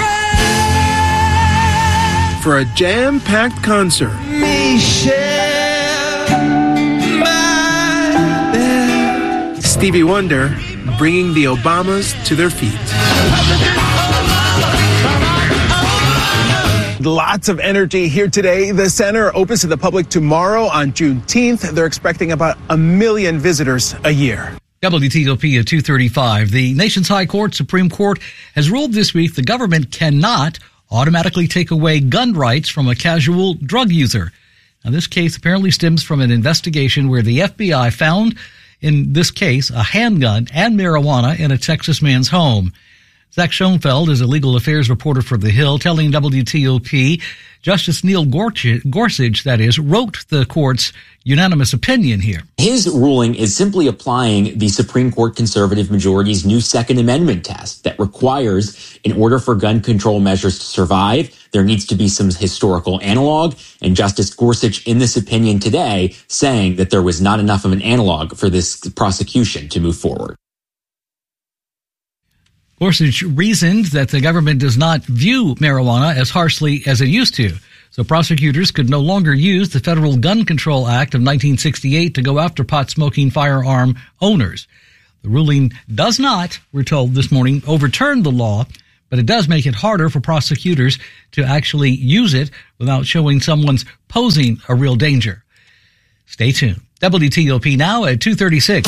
for a jam-packed concert. Stevie Wonder, bringing the Obamas to their feet. Lots of energy here today. The center opens to the public tomorrow on Juneteenth. They're expecting about a million visitors a year. W T O P at two thirty-five. The nation's high court, Supreme Court, has ruled this week the government cannot automatically take away gun rights from a casual drug user. Now, this case apparently stems from an investigation where the F B I found, in this case, a handgun and marijuana in a Texas man's home. Zach Schoenfeld is a legal affairs reporter for The Hill, telling W T O P Justice Neil Gorsuch, that is, wrote the court's unanimous opinion here. His ruling is simply applying the Supreme Court conservative majority's new Second Amendment test that requires, in order for gun control measures to survive, there needs to be some historical analog. And Justice Gorsuch, in this opinion today, saying that there was not enough of an analog for this prosecution to move forward. Gorsuch reasoned that the government does not view marijuana as harshly as it used to, so prosecutors could no longer use the Federal Gun Control Act of nineteen sixty-eight to go after pot-smoking firearm owners. The ruling does not, we're told this morning, overturn the law, but it does make it harder for prosecutors to actually use it without showing someone's posing a real danger. Stay tuned. W T O P now at two thirty-six.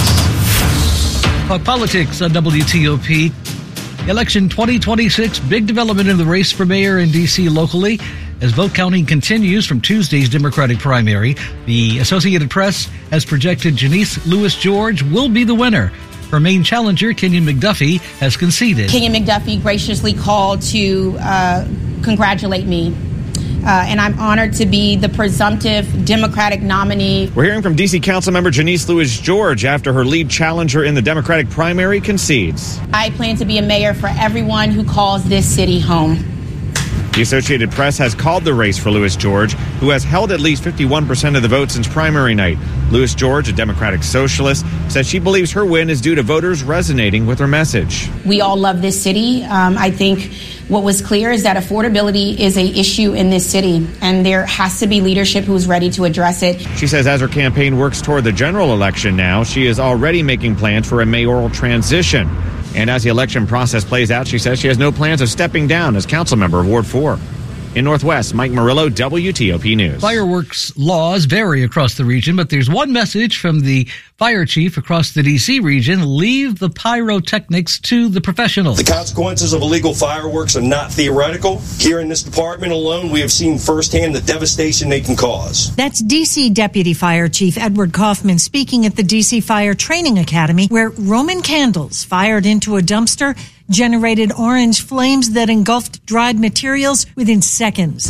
Talk politics on W T O P. Election twenty twenty-six, big development in the race for mayor in D C locally. As vote counting continues from Tuesday's Democratic primary, the Associated Press has projected Janice Lewis-George will be the winner. Her main challenger, Kenyon McDuffie, has conceded. Kenyon McDuffie graciously called to uh, congratulate me. Uh, and I'm honored to be the presumptive Democratic nominee. We're hearing from D C Councilmember Janice Lewis-George after her lead challenger in the Democratic primary concedes. I plan to be a mayor for everyone who calls this city home. The Associated Press has called the race for Lewis-George, who has held at least fifty-one percent of the vote since primary night. Lewis-George, a Democratic socialist, says she believes her win is due to voters resonating with her message. We all love this city. Um, I think what was clear is that affordability is an issue in this city, and there has to be leadership who's ready to address it. She says as her campaign works toward the general election now, she is already making plans for a mayoral transition. And as the election process plays out, she says she has no plans of stepping down as council member of Ward four. In Northwest, Mike Murillo, W T O P News. Fireworks laws vary across the region, but there's one message from the fire chief across the D C region: leave the pyrotechnics to the professionals. The consequences of illegal fireworks are not theoretical. Here in this department alone, we have seen firsthand the devastation they can cause. That's D C Deputy Fire Chief Edward Kaufman speaking at the D C Fire Training Academy, where Roman candles fired into a dumpster generated orange flames that engulfed dried materials within seconds.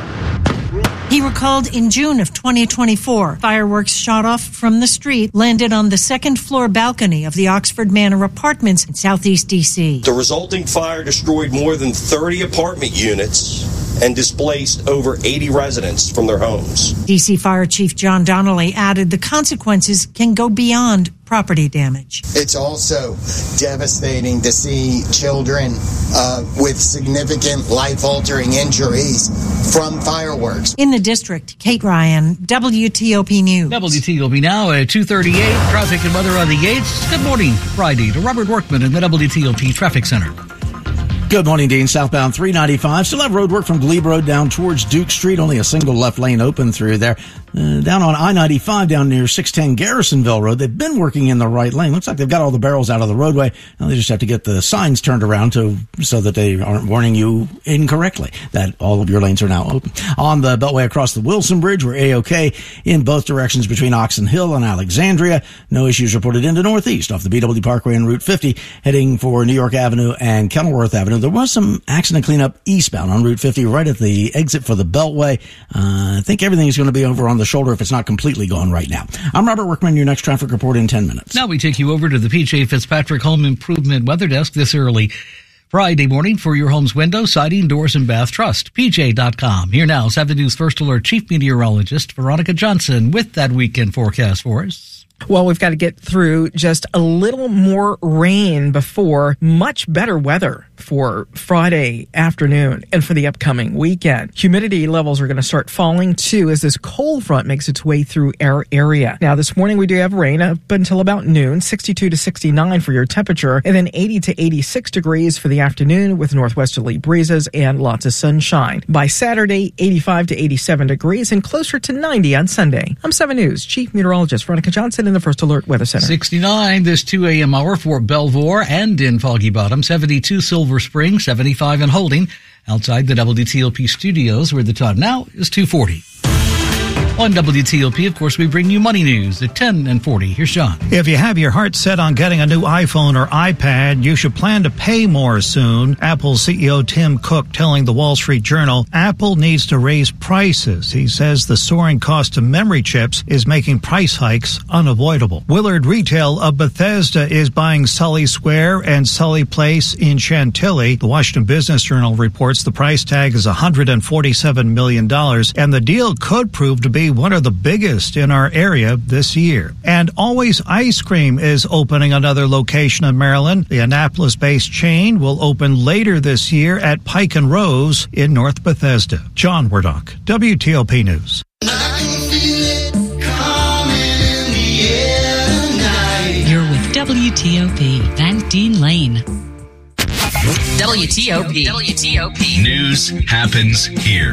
He recalled in June of twenty twenty-four, fireworks shot off from the street landed on the second floor balcony of the Oxford Manor Apartments in southeast D C. The resulting fire destroyed more than thirty apartment units and displaced over eighty residents from their homes. D C Fire Chief John Donnelly added the consequences can go beyond property damage. It's also devastating to see children uh, with significant life-altering injuries from fireworks. In the district, Kate Ryan, W T O P News. W T O P now at two thirty-eight. Traffic and weather on the eights. Good morning, Friday, to Robert Workman in the W T O P Traffic Center. Good morning, Dean. Southbound three ninety-five. Still have road work from Glebe Road down towards Duke Street. Only a single left lane open through there. Uh, down on I ninety-five down near six ten Garrisonville Road. They've been working in the right lane. Looks like they've got all the barrels out of the roadway. Now they just have to get the signs turned around to so that they aren't warning you incorrectly that all of your lanes are now open. On the Beltway across the Wilson Bridge, we're A-OK in both directions between Oxon Hill and Alexandria. No issues reported into Northeast off the B W Parkway and Route fifty, heading for New York Avenue and Kenilworth Avenue. There was some accident cleanup eastbound on Route fifty right at the exit for the Beltway. Uh, I think everything is going to be over on the shoulder if it's not completely gone right now. I'm Robert Workman, your next traffic report in ten minutes. Now we take you over to the P J Fitzpatrick Home Improvement Weather Desk this early Friday morning for your home's window, siding, doors, and bath trust. P J dot com. Here now, seven News First Alert Chief Meteorologist Veronica Johnson with that weekend forecast for us. Well, we've got to get through just a little more rain before much better weather for Friday afternoon and for the upcoming weekend. Humidity levels are going to start falling too as this cold front makes its way through our area. Now this morning we do have rain up until about noon, sixty-two to sixty-nine for your temperature, and then eighty to eighty-six degrees for the afternoon with northwesterly breezes and lots of sunshine. By Saturday, eighty-five to eighty-seven degrees and closer to ninety on Sunday. I'm seven News Chief Meteorologist Veronica Johnson in the First Alert Weather Center. sixty-nine this two a.m. hour for Belvoir and in Foggy Bottom, seventy-two Silver Spring, seventy-five in Holding. Outside the W T O P studios where the time now is two forty. On W T O P, of course, we bring you money news at ten and forty. Here's Sean. If you have your heart set on getting a new iPhone or iPad, you should plan to pay more soon. Apple C E O Tim Cook telling the Wall Street Journal, Apple needs to raise prices. He says the soaring cost of memory chips is making price hikes unavoidable. Willard Retail of Bethesda is buying Sully Square and Sully Place in Chantilly. The Washington Business Journal reports the price tag is one hundred forty-seven million dollars, and the deal could prove to be one of the biggest in our area this year. And Always Ice Cream is opening another location in Maryland. The Annapolis-based chain will open later this year at Pike and Rose in North Bethesda. John Wardock, W T O P News. You're with W T O P, Van Dean Lane. W T O P. W T O P. News happens here.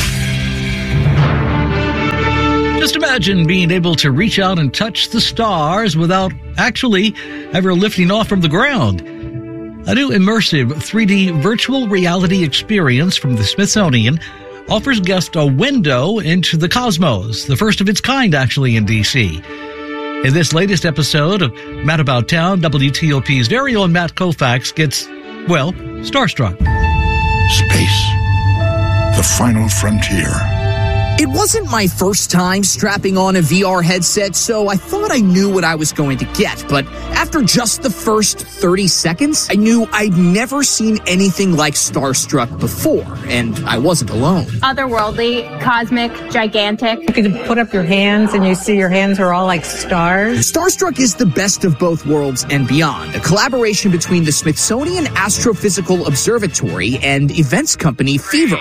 Just imagine being able to reach out and touch the stars without actually ever lifting off from the ground. A new immersive three D virtual reality experience from the Smithsonian offers guests a window into the cosmos, the first of its kind actually in D C. In this latest episode of Matt About Town, W T O P's very own Matt Koufax gets, well, starstruck. Space, the final frontier. It wasn't my first time strapping on a V R headset, so I thought I knew what I was going to get. But after just the first thirty seconds, I knew I'd never seen anything like starstruck before, and I wasn't alone. Otherworldly, cosmic, gigantic. You can put up your hands and you see your hands are all like stars. Starstruck is the best of both worlds and beyond, a collaboration between the Smithsonian Astrophysical Observatory and events company Fever.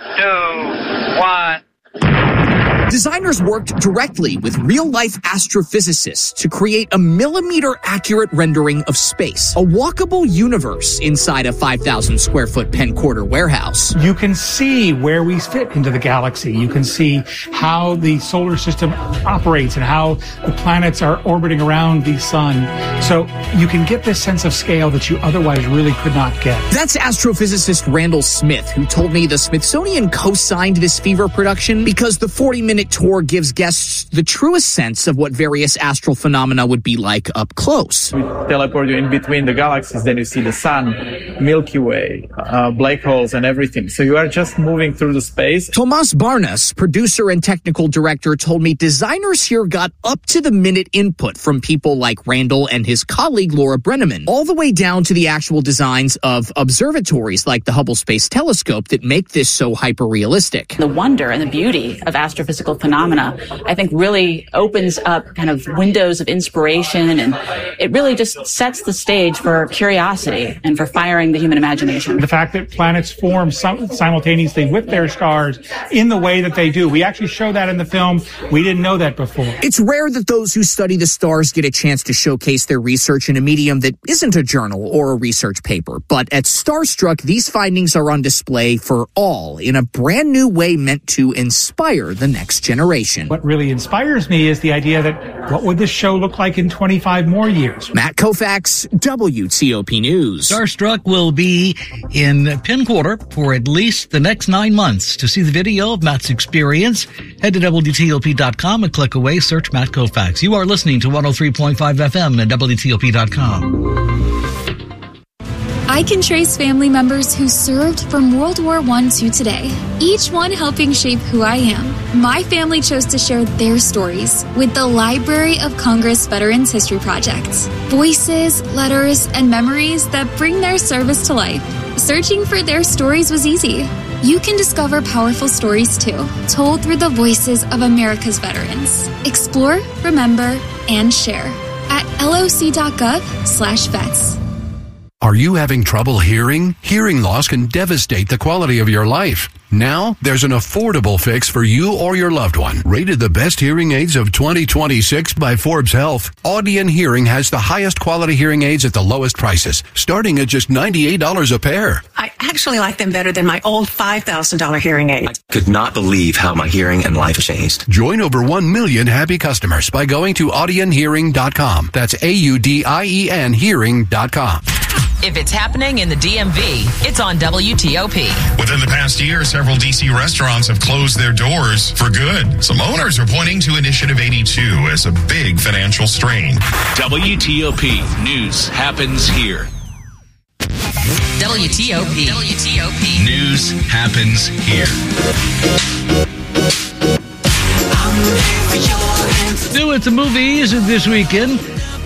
Two, one. Designers worked directly with real-life astrophysicists to create a millimeter-accurate rendering of space, a walkable universe inside a five thousand square foot Penn Quarter warehouse. You can see where we fit into the galaxy. You can see how the solar system operates and how the planets are orbiting around the sun. So you can get this sense of scale that you otherwise really could not get. That's astrophysicist Randall Smith, who told me the Smithsonian co-signed this Fever production because the forty minute tour gives guests the truest sense of what various astral phenomena would be like up close. We teleport you in between the galaxies, then you see the sun, Milky Way, uh, black holes, and everything. So you are just moving through the space. Tomas Barnas, producer and technical director, told me designers here got up-to-the-minute input from people like Randall and his colleague Laura Brenneman, all the way down to the actual designs of observatories like the Hubble Space Telescope that make this so hyper-realistic. The wonder and the beauty of astrophysical phenomena, I think, really opens up kind of windows of inspiration, and it really just sets the stage for curiosity and for firing the human imagination. The fact that planets form simultaneously with their stars in the way that they do. We actually show that in the film. We didn't know that before. It's rare that those who study the stars get a chance to showcase their research in a medium that isn't a journal or a research paper. But at Starstruck, these findings are on display for all in a brand new way meant to inspire the next generation. What really inspires me is the idea that what would this show look like in twenty-five more years? Matt Koufax, W T O P News. Starstruck will be in Penn Quarter for at least the next nine months. To see the video of Matt's experience, head to W T O P dot com and click away, search Matt Koufax. You are listening to one oh three point five F M and W T O P dot com. I can trace family members who served from World War One to today, each one helping shape who I am. My family chose to share their stories with the Library of Congress Veterans History Project. Voices, letters, and memories that bring their service to life. Searching for their stories was easy. You can discover powerful stories too, told through the voices of America's veterans. Explore, remember, and share at L O C dot gov slash vets. Are you having trouble hearing? Hearing loss can devastate the quality of your life. Now, there's an affordable fix for you or your loved one. Rated the best hearing aids of twenty twenty-six by Forbes Health, Audion Hearing has the highest quality hearing aids at the lowest prices, starting at just ninety-eight dollars a pair. I actually like them better than my old five thousand dollars hearing aid. I could not believe how my hearing and life changed. Join over one million happy customers by going to audion hearing dot com. That's A U D I E N hearing dot com. If it's happening in the D M V, it's on W T O P. Within the past year, several D C restaurants have closed their doors for good. Some owners are pointing to Initiative eighty-two as a big financial strain. W T O P News happens here. W T O P. W T O P. News happens here. New at the movies this weekend,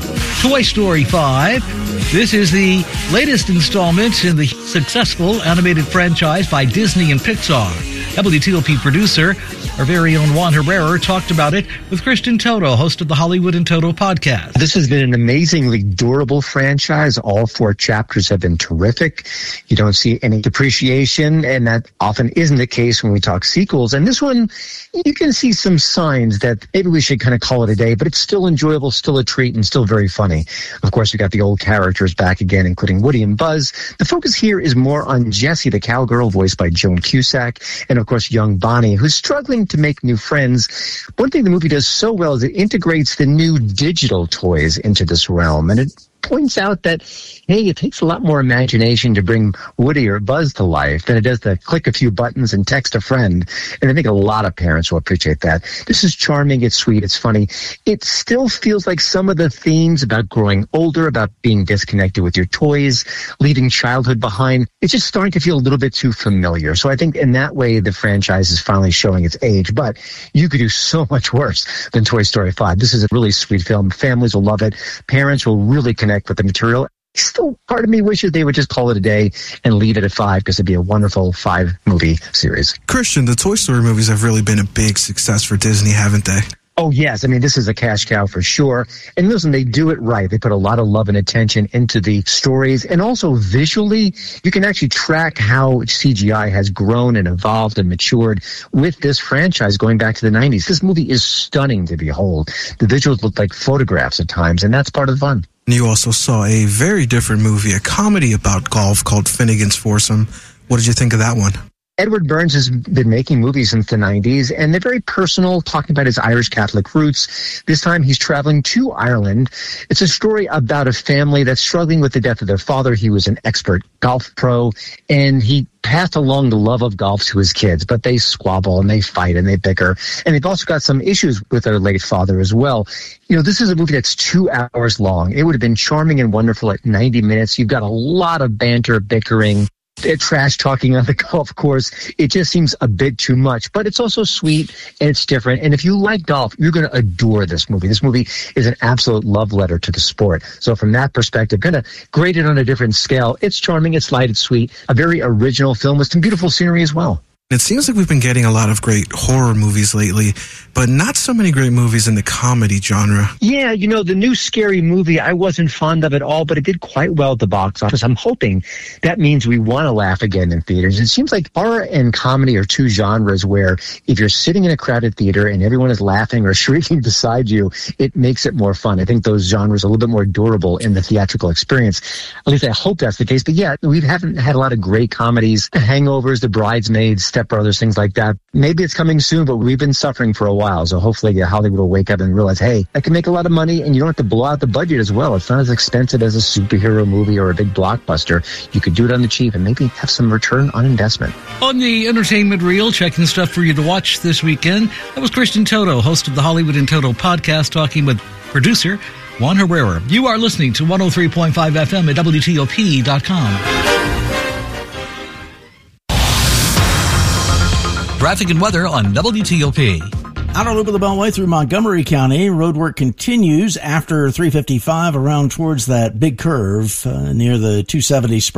Toy Story five. This is the latest installment in the successful animated franchise by Disney and Pixar. W T O P producer, our very own Juan Herrera, talked about it with Kristen Toto, host of the Hollywood in Toto podcast. This has been an amazingly durable franchise. All four chapters have been terrific. You don't see any depreciation, and that often isn't the case when we talk sequels. And this one, you can see some signs that maybe we should kind of call it a day, but it's still enjoyable, still a treat, and still very funny. Of course, we got the old characters back again, including Woody and Buzz. The focus here is more on Jessie, the cowgirl, voiced by Joan Cusack, and of course, young Bonnie, who's struggling to make new friends. One thing the movie does so well is it integrates the new digital toys into this realm, and it points out that, hey, it takes a lot more imagination to bring Woody or Buzz to life than it does to click a few buttons and text a friend. And I think a lot of parents will appreciate that. This is charming, it's sweet, it's funny. It still feels like some of the themes about growing older, about being disconnected with your toys, leaving childhood behind, it's just starting to feel a little bit too familiar. So I think in that way, the franchise is finally showing its age. But you could do so much worse than Toy Story five. This is a really sweet film. Families will love it. Parents will really connect with the material. Still, part of me wishes they would just call it a day and leave it at five, because it'd be a wonderful five-movie series. Christian, the Toy Story movies have really been a big success for Disney, haven't they? Oh, yes. I mean, this is a cash cow for sure. And listen, they do it right. They put a lot of love and attention into the stories. And also visually, you can actually track how C G I has grown and evolved and matured with this franchise going back to the nineties. This movie is stunning to behold. The visuals look like photographs at times, and that's part of the fun. You also saw a very different movie, a comedy about golf called Finnegan's Foursome. What did you think of that one? Edward Burns has been making movies since the nineties, and they're very personal, talking about his Irish Catholic roots. This time he's traveling to Ireland. It's a story about a family that's struggling with the death of their father. He was an expert golf pro, and he passed along the love of golf to his kids, but they squabble and they fight and they bicker. And they've also got some issues with their late father as well. You know, this is a movie that's two hours long. It would have been charming and wonderful at ninety minutes. You've got a lot of banter, bickering, trash talking on the golf course. It just seems a bit too much, but it's also sweet and it's different. And if you like golf, you're going to adore this movie. This movie is an absolute love letter to the sport. So from that perspective, going to grade it on a different scale. It's charming, it's light, it's sweet, a very original film with some beautiful scenery as well. It seems like we've been getting a lot of great horror movies lately, but not so many great movies in the comedy genre. Yeah, you know, the new Scary Movie, I wasn't fond of at all, but it did quite well at the box office. I'm hoping that means we want to laugh again in theaters. It seems like horror and comedy are two genres where if you're sitting in a crowded theater and everyone is laughing or shrieking beside you, it makes it more fun. I think those genres are a little bit more durable in the theatrical experience. At least I hope that's the case. But yeah, we haven't had a lot of great comedies. The Hangovers, The Bridesmaids, Step Brothers, things like that. Maybe it's coming soon, but we've been suffering for a while. So hopefully Hollywood will wake up and realize, hey, I can make a lot of money and you don't have to blow out the budget as well. It's not as expensive as a superhero movie or a big blockbuster. You could do it on the cheap and maybe have some return on investment. On the entertainment reel, checking stuff for you to watch this weekend, that was Kristen Toto, host of the Hollywood in Toto podcast, talking with producer Juan Herrera. You are listening to one oh three point five F M at W T O P dot com. Traffic and weather on W T O P. Outer loop of the Beltway through Montgomery County. Road work continues after three fifty-five around towards that big curve uh, near the two seventy spur.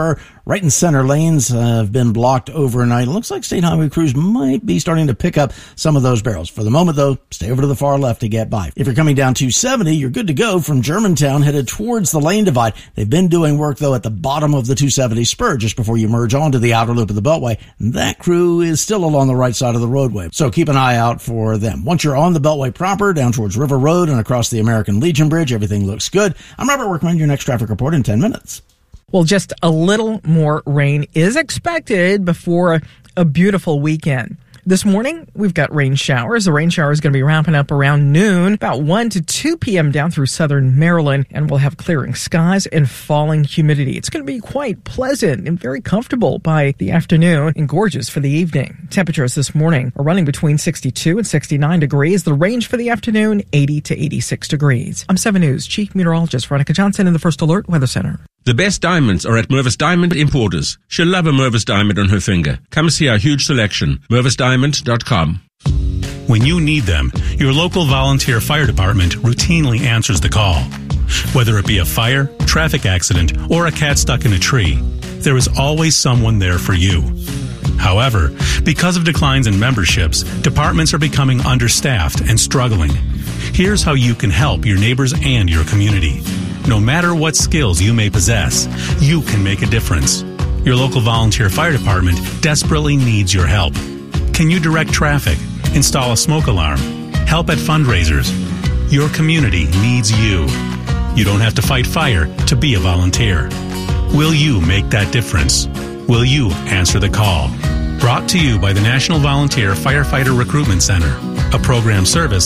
Right and center lanes uh, have been blocked overnight. It looks like state highway crews might be starting to pick up some of those barrels. For the moment, though, stay over to the far left to get by. If you're coming down two seventy, you're good to go from Germantown headed towards the lane divide. They've been doing work, though, at the bottom of the two seventy spur just before you merge onto the outer loop of the Beltway. And that crew is still along the right side of the roadway, so keep an eye out for them. Once you're on the Beltway proper, down towards River Road and across the American Legion Bridge, everything looks good. I'm Robert Workman, your next traffic report in ten minutes. Well, just a little more rain is expected before a beautiful weekend. This morning, we've got rain showers. The rain shower is going to be ramping up around noon, about one to two p.m. down through southern Maryland, and we'll have clearing skies and falling humidity. It's going to be quite pleasant and very comfortable by the afternoon and gorgeous for the evening. Temperatures this morning are running between sixty-two and sixty-nine degrees. The range for the afternoon, eighty to eighty-six degrees. I'm seven News Chief Meteorologist Veronica Johnson in the First Alert Weather Center. The best diamonds are at Mervis Diamond Importers. She'll love a Mervis Diamond on her finger. Come see our huge selection. Mervis Diamond dot com. When you need them, your local volunteer fire department routinely answers the call. Whether it be a fire, traffic accident, or a cat stuck in a tree, there is always someone there for you. However, because of declines in memberships, departments are becoming understaffed and struggling. Here's how you can help your neighbors and your community. No matter what skills you may possess, you can make a difference. Your local volunteer fire department desperately needs your help. Can you direct traffic, install a smoke alarm, help at fundraisers? Your community needs you. You don't have to fight fire to be a volunteer. Will you make that difference? Will you answer the call? Brought to you by the National Volunteer Firefighter Recruitment Center, a program service